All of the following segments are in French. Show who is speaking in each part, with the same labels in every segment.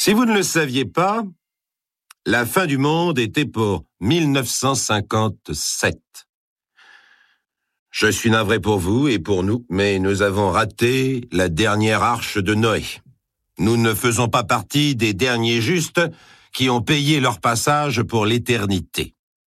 Speaker 1: Si vous ne le saviez pas, la fin du monde était pour 1957. Je suis navré pour vous et pour nous, mais nous avons raté la dernière arche de Noé. Nous ne faisons pas partie des derniers justes qui ont payé leur passage pour l'éternité.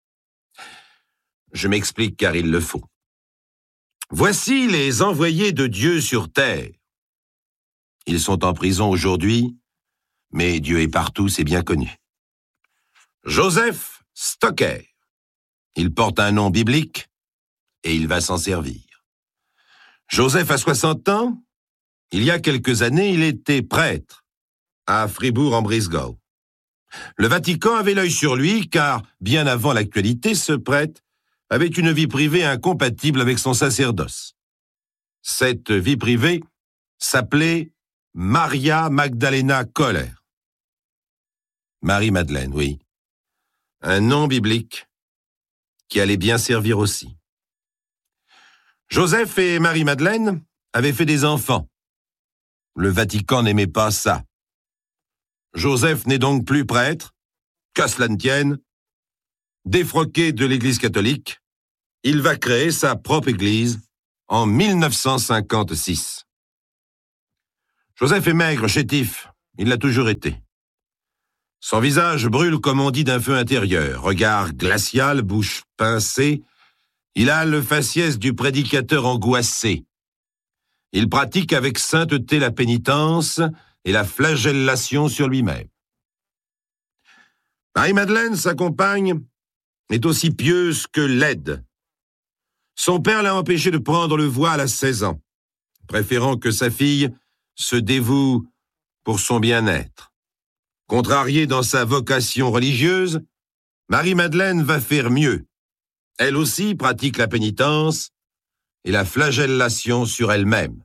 Speaker 1: Je m'explique car il le faut. Voici les envoyés de Dieu sur terre. Ils sont en prison aujourd'hui, mais Dieu est partout, c'est bien connu. Joseph Stocker. Il porte un nom biblique et il va s'en servir. Joseph a 60 ans. Il y a quelques années, il était prêtre à Fribourg-en-Brisgau. Le Vatican avait l'œil sur lui car, bien avant l'actualité, ce prêtre avait une vie privée incompatible avec son sacerdoce. Cette vie privée s'appelait Maria Magdalena Kohler. Marie-Madeleine, oui. Un nom biblique qui allait bien servir aussi. Joseph et Marie-Madeleine avaient fait des enfants. Le Vatican n'aimait pas ça. Joseph n'est donc plus prêtre, qu'à cela ne tienne. Défroqué de l'Église catholique, il va créer sa propre Église en 1956. Joseph est maigre, chétif, il l'a toujours été. Son visage brûle comme on dit d'un feu intérieur, regard glacial, bouche pincée. Il a le faciès du prédicateur angoissé. Il pratique avec sainteté la pénitence et la flagellation sur lui-même. Marie-Madeleine, sa compagne, est aussi pieuse que laide. Son père l'a empêché de prendre le voile à 16 ans, préférant que sa fille se dévoue pour son bien-être. Contrariée dans sa vocation religieuse, Marie-Madeleine va faire mieux. Elle aussi pratique la pénitence et la flagellation sur elle-même.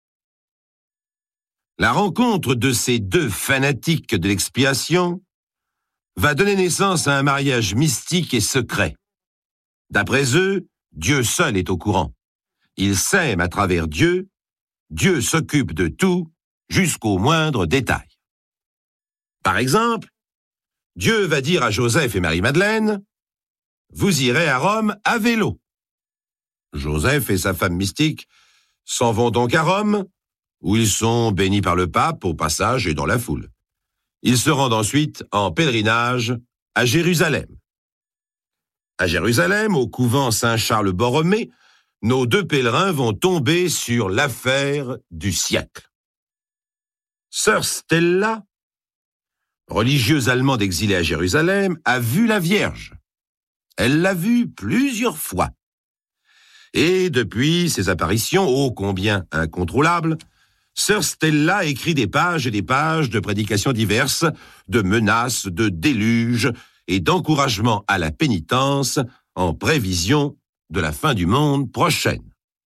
Speaker 1: La rencontre de ces deux fanatiques de l'expiation va donner naissance à un mariage mystique et secret. D'après eux, Dieu seul est au courant. Ils s'aiment à travers Dieu, Dieu s'occupe de tout, jusqu'au moindre détail. Par exemple, Dieu va dire à Joseph et Marie-Madeleine, « Vous irez à Rome à vélo ». Joseph et sa femme mystique s'en vont donc à Rome, où ils sont bénis par le pape au passage et dans la foule. Ils se rendent ensuite en pèlerinage à Jérusalem. À Jérusalem, au couvent Saint-Charles-Borromée, nos deux pèlerins vont tomber sur l'affaire du siècle. Sœur Stella, religieuse allemande exilée à Jérusalem, a vu la Vierge. Elle l'a vue plusieurs fois. Et depuis ces apparitions, ô combien incontrôlables, Sœur Stella écrit des pages et des pages de prédications diverses, de menaces, de déluges et d'encouragement à la pénitence en prévision de la fin du monde prochaine.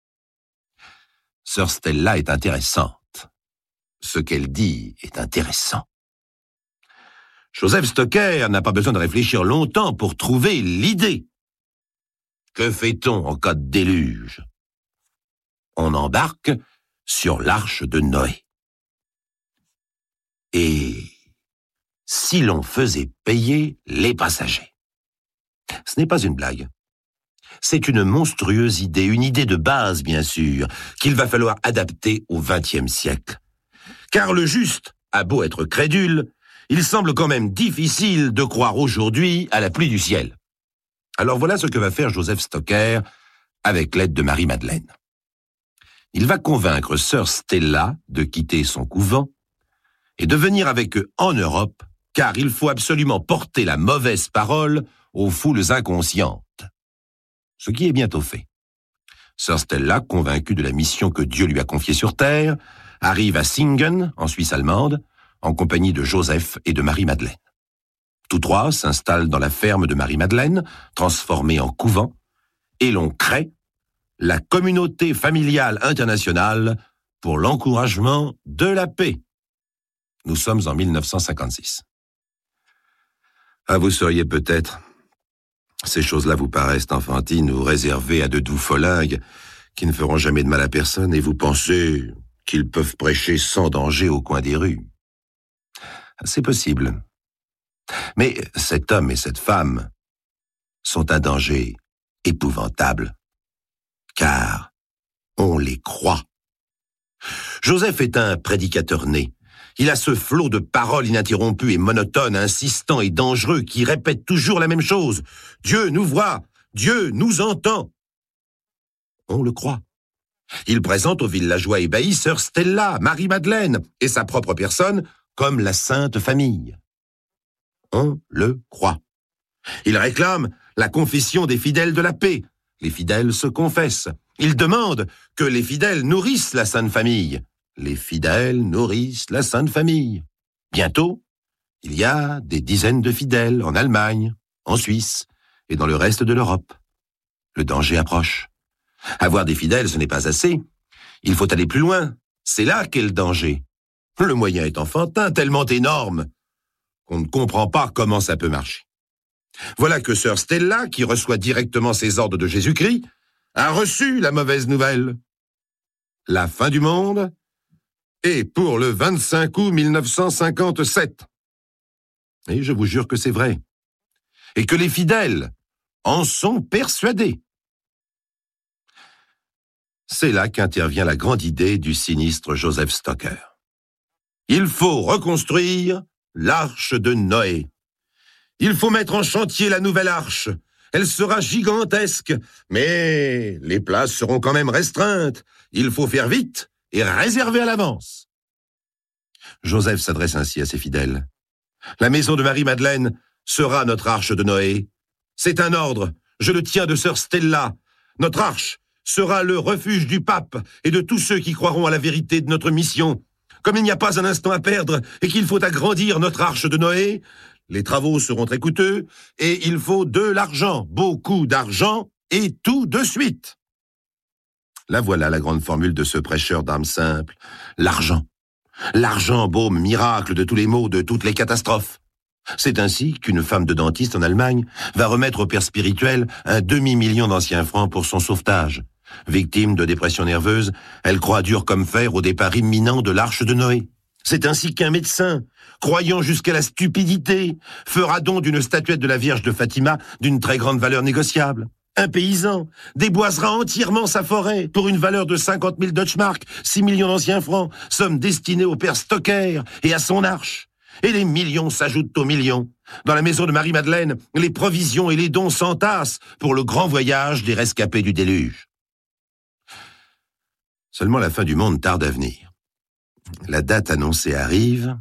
Speaker 1: Sœur Stella est intéressante. Ce qu'elle dit est intéressant. Joseph Stocker n'a pas besoin de réfléchir longtemps pour trouver l'idée. Que fait-on en cas de déluge? On embarque sur l'arche de Noé. Et si l'on faisait payer les passagers? Ce n'est pas une blague. C'est une monstrueuse idée, une idée de base, bien sûr, qu'il va falloir adapter au XXe siècle. Car le juste a beau être crédule, il semble quand même difficile de croire aujourd'hui à la pluie du ciel. Alors voilà ce que va faire Joseph Stocker avec l'aide de Marie-Madeleine. Il va convaincre Sœur Stella de quitter son couvent et de venir avec eux en Europe, car il faut absolument porter la mauvaise parole aux foules inconscientes. Ce qui est bientôt fait. Sœur Stella, convaincue de la mission que Dieu lui a confiée sur terre, arrive à Singen, en Suisse allemande, en compagnie de Joseph et de Marie-Madeleine. Tous trois s'installent dans la ferme de Marie-Madeleine, transformée en couvent, et l'on crée la Communauté familiale internationale pour l'encouragement de la paix. Nous sommes en 1956. Ah, vous sauriez peut-être, ces choses-là vous paraissent enfantines ou réservées à de doux folingues qui ne feront jamais de mal à personne et vous pensez qu'ils peuvent prêcher sans danger au coin des rues. C'est possible. Mais cet homme et cette femme sont un danger épouvantable, car on les croit. Joseph est un prédicateur né. Il a ce flot de paroles ininterrompues et monotones, insistant et dangereux, qui répète toujours la même chose. Dieu nous voit, Dieu nous entend. On le croit. Il présente aux villageois ébahis sœur Stella, Marie-Madeleine et sa propre personne comme la Sainte Famille. On le croit. Il réclame la confession des fidèles de la paix. Les fidèles se confessent. Il demande que les fidèles nourrissent la Sainte Famille. Les fidèles nourrissent la Sainte Famille. Bientôt, il y a des dizaines de fidèles en Allemagne, en Suisse et dans le reste de l'Europe. Le danger approche. Avoir des fidèles, ce n'est pas assez. Il faut aller plus loin. C'est là qu'est le danger. Le moyen est enfantin, tellement énorme qu'on ne comprend pas comment ça peut marcher. Voilà que sœur Stella, qui reçoit directement ses ordres de Jésus-Christ, a reçu la mauvaise nouvelle. La fin du monde est pour le 25 août 1957. Et je vous jure que c'est vrai. Et que les fidèles en sont persuadés. C'est là qu'intervient la grande idée du sinistre Joseph Stocker. Il faut reconstruire l'arche de Noé. Il faut mettre en chantier la nouvelle arche. Elle sera gigantesque, mais les places seront quand même restreintes. Il faut faire vite et réserver à l'avance. Joseph s'adresse ainsi à ses fidèles. La maison de Marie-Madeleine sera notre arche de Noé. C'est un ordre, je le tiens de sœur Stella. Notre arche sera le refuge du pape et de tous ceux qui croiront à la vérité de notre mission. Comme il n'y a pas un instant à perdre et qu'il faut agrandir notre arche de Noé, les travaux seront très coûteux et il faut de l'argent, beaucoup d'argent et tout de suite. Là voilà la grande formule de ce prêcheur d'âme simple, l'argent. L'argent, baume miracle de tous les maux, de toutes les catastrophes. C'est ainsi qu'une femme de dentiste en Allemagne va remettre au père spirituel un demi-million d'anciens francs pour son sauvetage. Victime de dépression nerveuse, elle croit dur comme fer au départ imminent de l'arche de Noé. C'est ainsi qu'un médecin, croyant jusqu'à la stupidité, fera don d'une statuette de la Vierge de Fatima d'une très grande valeur négociable. Un paysan déboisera entièrement sa forêt pour une valeur de 50 000 Deutschmark, 6 millions d'anciens francs, somme destinée au père Stocker et à son arche. Et les millions s'ajoutent aux millions. Dans la maison de Marie-Madeleine, les provisions et les dons s'entassent pour le grand voyage des rescapés du déluge. Seulement la fin du monde tarde à venir. La date annoncée arrive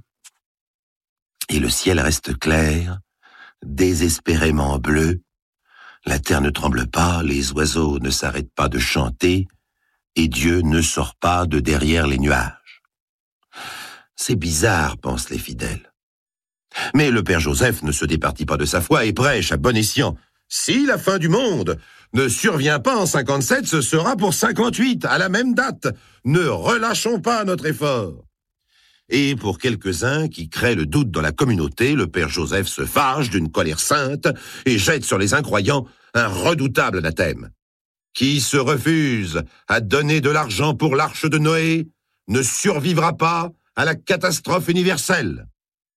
Speaker 1: et le ciel reste clair, désespérément bleu. La terre ne tremble pas, les oiseaux ne s'arrêtent pas de chanter et Dieu ne sort pas de derrière les nuages. C'est bizarre, pensent les fidèles. Mais le père Joseph ne se départit pas de sa foi et prêche à bon escient. Si la fin du monde ne survient pas en 57, ce sera pour 58, à la même date. Ne relâchons pas notre effort. Et pour quelques-uns qui créent le doute dans la communauté, le père Joseph se fâche d'une colère sainte et jette sur les incroyants un redoutable anathème. Qui se refuse à donner de l'argent pour l'arche de Noé ne survivra pas à la catastrophe universelle.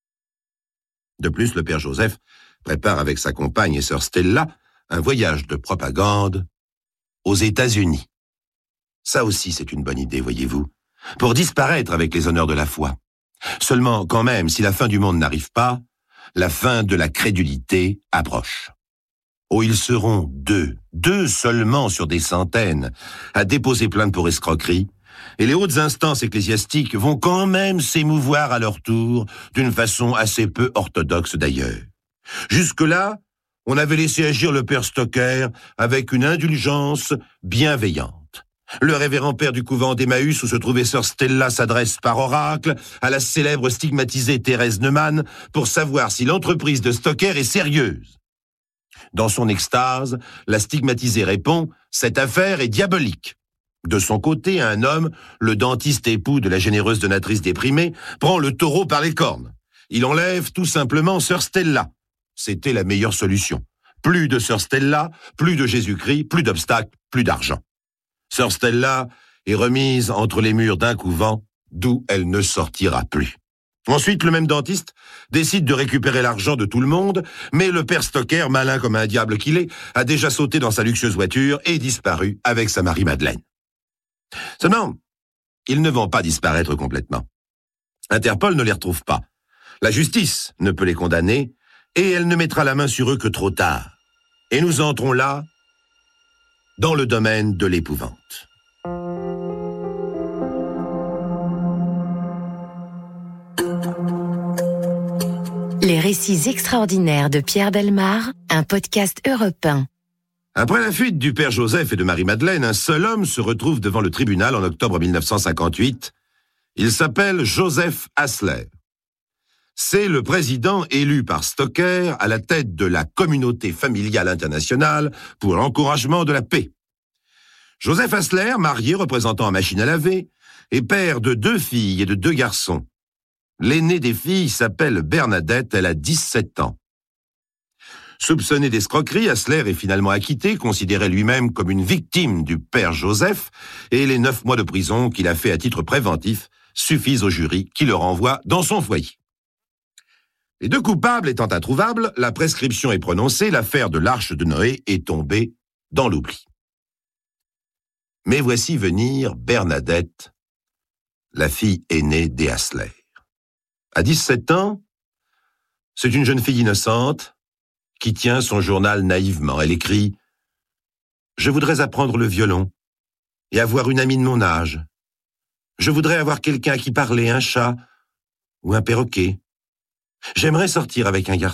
Speaker 1: De plus, le père Joseph prépare avec sa compagne et sœur Stella un voyage de propagande aux États-Unis. Ça aussi, c'est une bonne idée, voyez-vous, pour disparaître avec les honneurs de la foi. Seulement, quand même, si la fin du monde n'arrive pas, la fin de la crédulité approche. Oh, ils seront deux seulement sur des centaines, à déposer plainte pour escroquerie, et les hautes instances ecclésiastiques vont quand même s'émouvoir à leur tour, d'une façon assez peu orthodoxe d'ailleurs. Jusque-là, on avait laissé agir le père Stocker avec une indulgence bienveillante. Le révérend père du couvent d'Emmaüs, où se trouvait sœur Stella, s'adresse par oracle à la célèbre stigmatisée Thérèse Neumann pour savoir si l'entreprise de Stocker est sérieuse. Dans son extase, la stigmatisée répond « Cette affaire est diabolique ». De son côté, un homme, le dentiste époux de la généreuse donatrice déprimée, prend le taureau par les cornes. Il enlève tout simplement sœur Stella. C'était la meilleure solution. Plus de sœur Stella, plus de Jésus-Christ, plus d'obstacles, plus d'argent. Sœur Stella est remise entre les murs d'un couvent d'où elle ne sortira plus. Ensuite, le même dentiste décide de récupérer l'argent de tout le monde, mais le père Stocker, malin comme un diable qu'il est, a déjà sauté dans sa luxueuse voiture et disparu avec sa Marie-Madeleine. Seulement, ils ne vont pas disparaître complètement. Interpol ne les retrouve pas. La justice ne peut les condamner et elle ne mettra la main sur eux que trop tard. Et nous entrons là, dans le domaine de l'épouvante.
Speaker 2: Les récits extraordinaires de Pierre Bellemare, un podcast Europe 1.
Speaker 1: Après la fuite du père Joseph et de Marie-Madeleine, un seul homme se retrouve devant le tribunal en octobre 1958. Il s'appelle Joseph Hassler. C'est le président élu par Stocker à la tête de la Communauté familiale internationale pour l'encouragement de la paix. Joseph Hassler, marié représentant un machine à laver, est père de 2 filles et de 2 garçons. L'aînée des filles s'appelle Bernadette, elle a 17 ans. Soupçonné d'escroquerie, Hassler est finalement acquitté, considéré lui-même comme une victime du père Joseph, et les 9 mois de prison qu'il a fait à titre préventif suffisent au jury qui le renvoie dans son foyer. Les 2 coupables étant introuvables, la prescription est prononcée, l'affaire de l'Arche de Noé est tombée dans l'oubli. Mais voici venir Bernadette, la fille aînée des Hassler. À 17 ans, c'est une jeune fille innocente qui tient son journal naïvement. Elle écrit « Je voudrais apprendre le violon et avoir une amie de mon âge. Je voudrais avoir quelqu'un à qui parler, un chat ou un perroquet. J'aimerais sortir avec un garçon. »